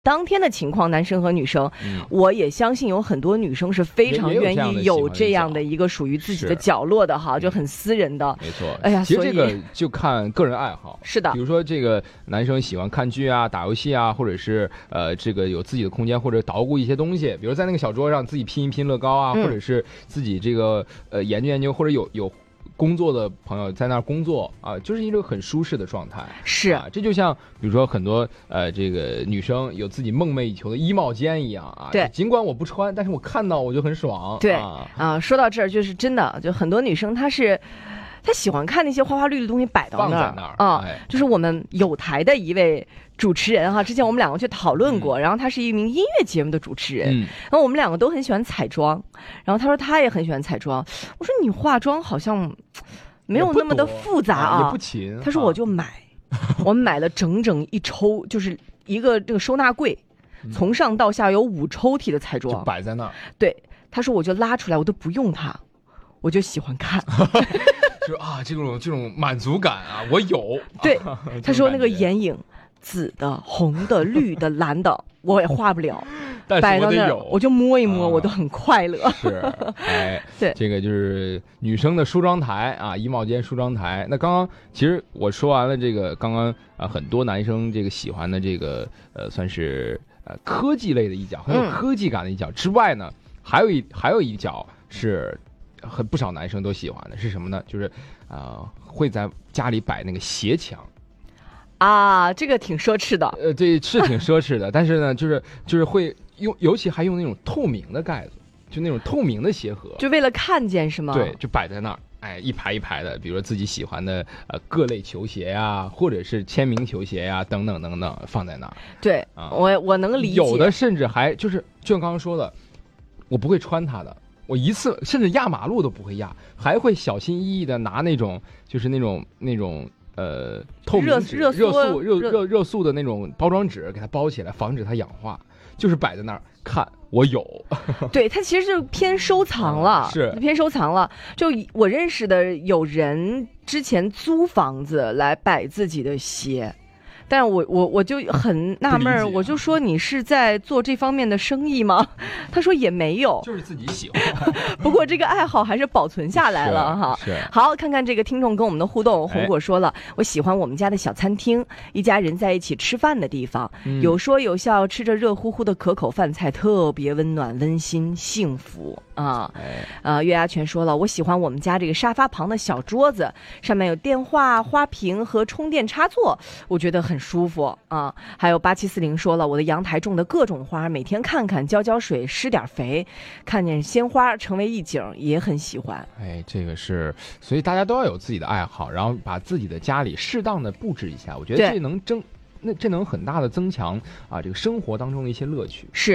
当天的情况，男生和女生，我也相信有很多女生是非常愿意有这样的一个属于自己的角落的哈，就很私人的。 没错， 哎呀， 其实这个就看个人爱好。 是的， 比如说这个男生喜欢看剧啊、打游戏啊，或者是这个有自己的空间，或者捣鼓一些东西，比如在那个小桌上自己拼一拼乐高啊，或者是自己这个研究研究，或者有工作的朋友在那儿工作啊，就是一个很舒适的状态。 是啊，这就像比如说很多这个女生有自己梦寐以求的衣帽间一样啊。 对， 尽管我不穿，但是我看到我就很爽。 对啊，说到这儿就是真的，就很多女生她喜欢看那些花花绿绿的东西摆到那儿啊。就是我们有台的一位主持人哈，之前我们两个去讨论过，然后他是一名音乐节目的主持人，然后我们两个都很喜欢彩妆，然后他说他也很喜欢彩妆，我说你化妆好像没有那么的复杂啊， 也不勤。 他说我就买，我们买了整整一抽，就是一个这个收纳柜，从上到下有5抽屉的彩妆就摆在那儿。 对，他说我就拉出来，我都不用它，我就喜欢看。 就啊，这种满足感啊，我有。 对，他说那个眼影，紫的、红的、绿的、蓝的，我也画不了， 摆到那儿我就摸一摸，我都很快乐。 是，哎， 对， 这个就是女生的梳妆台啊，衣帽间梳妆台。那刚刚其实我说完了这个，刚刚很多男生这个喜欢的这个算是科技类的一角，很有科技感的一角之外呢，还有一角是。不少男生都喜欢的是什么呢？就是会在家里摆那个鞋墙啊，这个挺奢侈的。 对，是挺奢侈的。但是呢，就是会用，尤其还用那种透明的盖子，就那种透明的鞋盒， 就为了看见是吗？ 对，就摆在那儿，哎，一排一排的，比如说自己喜欢的各类球鞋呀，或者是签名球鞋呀，等等等等，放在那儿。 对，我能理解。 有的甚至还就像刚刚说的，我不会穿它的。我一次甚至压马路都不会压，还会小心翼翼的拿那种就是那种透明纸热塑的那种包装纸给它包起来，防止它氧化，就是摆在那儿看我有。 对，它其实就偏收藏了， 是偏收藏了。就我认识的有人之前租房子来摆自己的鞋。但我就很纳闷我就说你是在做这方面的生意吗？他说也没有， 就是自己喜欢。 不过这个爱好还是保存下来了哈。 是。 好，看看这个听众跟我们的互动。红果说了，我喜欢我们家的小餐厅，一家人在一起吃饭的地方，有说有笑，吃着热乎乎的可口饭菜，特别温暖、温馨、幸福啊。月牙全说了，我喜欢我们家这个沙发旁的小桌子，上面有电话、花瓶和充电插座，我觉得很舒服啊。还有8740说了，我的阳台种的各种花，每天看看浇水施点肥，看见鲜花成为一景也很喜欢。 哎，这个是，所以大家都要有自己的爱好，然后把自己的家里适当的布置一下，我觉得这能很大的增强啊这个生活当中的一些乐趣。 是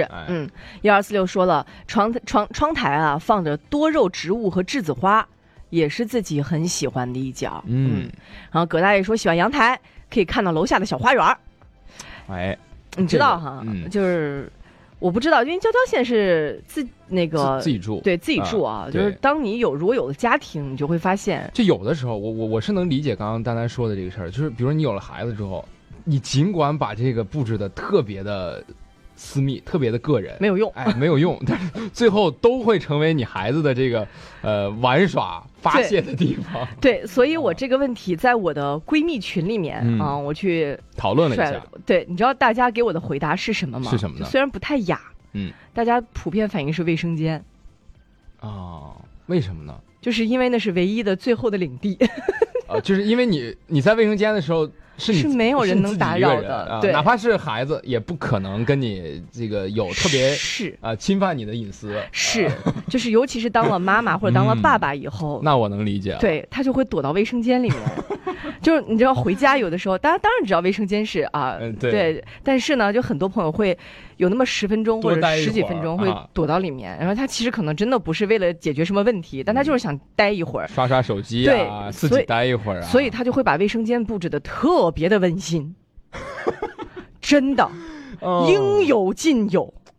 ，1246说了，窗台啊放着多肉植物和栀子花，也是自己很喜欢的一角。然后葛大爷说喜欢阳台，可以看到楼下的小花园。 哎， 你知道哈，就是我不知道，因为娇娇现在是自己住，对自己住啊。就是当你如果有了家庭，你就会发现， 就有的时候，我是能理解刚刚丹丹说的这个事儿，就是比如说你有了孩子之后，你尽管把这个布置的特别的私密，特别的个人， 没有用， 没有用，但是最后都会成为你孩子的这个玩耍发泄的地方。 对，所以我这个问题在我的闺蜜群里面我去讨论了一下。 对，你知道大家给我的回答是什么吗？ 是什么呢？ 虽然不太雅，大家普遍反应是卫生间。 为什么呢？ 就是因为那是唯一的最后的领地。 就是因为你在卫生间的时候。是没有人能打扰的，对， 哪怕是孩子也不可能跟你这个有特别侵犯你的隐私。 是，就是尤其是当了妈妈或者当了爸爸以后， 那我能理解。 对，他就会躲到卫生间里面。就是你知道回家有的时候，当然知道卫生间是对，但是呢，就很多朋友会有那么10分钟或者10几分钟会躲到里面，然后他其实可能真的不是为了解决什么问题，但他就是想待一会儿， 刷刷手机啊，自己待一会儿啊， 所以他就会把卫生间布置的特别的温馨，真的应有尽有。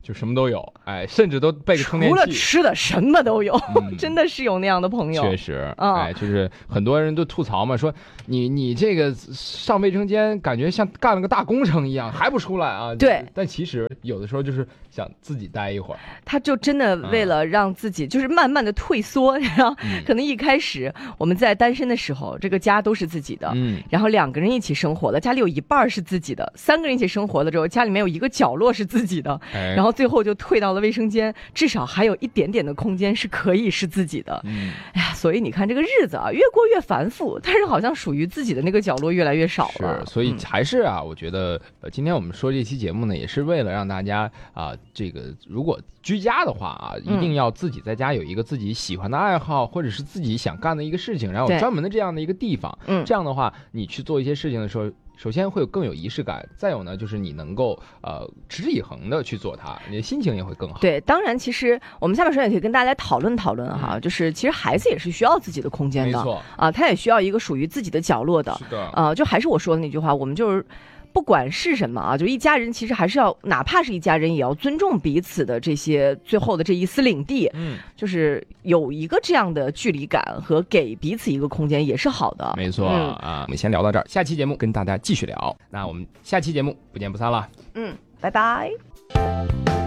就什么都有，哎，甚至都备个充电器， 除了吃的什么都有，真的是有那样的朋友。 确实，哎，就是很多人都吐槽嘛，说你这个上卫生间感觉像干了个大工程一样，还不出来啊？ 对， 但其实有的时候就是想自己待一会儿， 他就真的为了让自己就是慢慢的退缩，然后可能一开始我们在单身的时候，这个家都是自己的，然后2个人一起生活了，家里有一半是自己的，3个人一起生活了之后，家里面有1个角落是自己的，然后最后就退到了卫生间，至少还有一点点的空间是可以是自己的。哎呀，所以你看这个日子啊，越过越繁复，但是好像属于自己的那个角落越来越少了。 是，所以还是啊，我觉得今天我们说这期节目呢，也是为了让大家这个如果居家的话啊，一定要自己在家有一个自己喜欢的爱好，或者是自己想干的一个事情，然后有专门的这样的一个地方。这样的话，你去做一些事情的时候，首先会更有仪式感，再有呢，就是你能够持之以恒的去做它，你的心情也会更好。 对，当然，其实我们下面时候也可以跟大家来讨论讨论哈，就是其实孩子也是需要自己的空间的， 没错他也需要一个属于自己的角落的。 是的， 就还是我说的那句话，我们就是不管是什么啊，就一家人其实还是要，哪怕是一家人，也要尊重彼此的这些最后的这一丝领地。就是有一个这样的距离感和给彼此一个空间也是好的。 没错我们先聊到这儿，下期节目跟大家继续聊。那我们下期节目不见不散了。 拜拜。